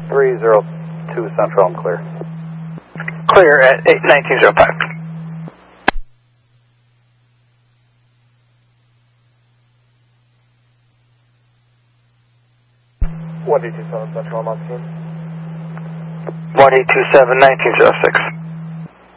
302 Central, I'm clear. Clear at 1905. 1827 Central, I'm on scene. 1827, 1906.